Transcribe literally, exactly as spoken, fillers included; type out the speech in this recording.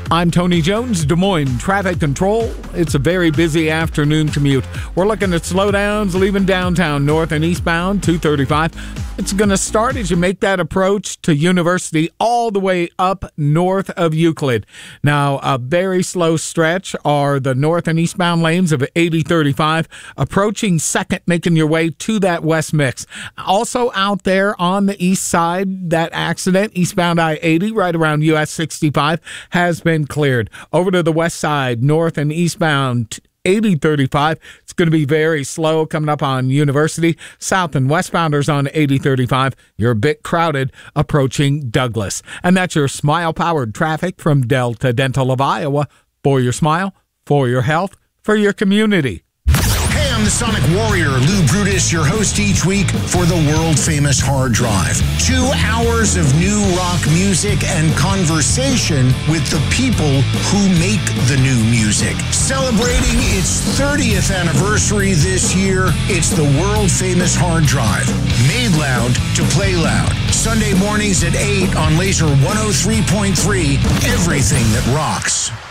I'm Tony Jones, Des Moines Traffic Control. It's a very busy afternoon commute. We're looking at slowdowns leaving downtown north and eastbound, two thirty-five. It's going to start as you make that approach to University all the way up north of Euclid. Now, a very slow stretch are the north and eastbound lanes of eighty thirty-five, approaching second, making your way to that west mix. Also out there on the east side, that accident, eastbound I eighty, right around U S sixty-five, has been cleared. Over to the west side, north and eastbound eighty thirty-five. It's going to be very slow coming up on University. South and westbounders on eighty thirty-five. You're a bit crowded approaching Douglas. And that's your smile-powered traffic from Delta Dental of Iowa. For your smile, for your health, for your community. Hey, I'm the Sonic Warrior, Lou Brutus, your host each week for the world-famous Hard Drive. Two hours of new rock music and conversation with the people who make the new music. Celebrating its thirtieth anniversary this year, it's the world-famous Hard Drive. Made loud to play loud. Sunday mornings at eight on Laser one oh three point three, everything that rocks.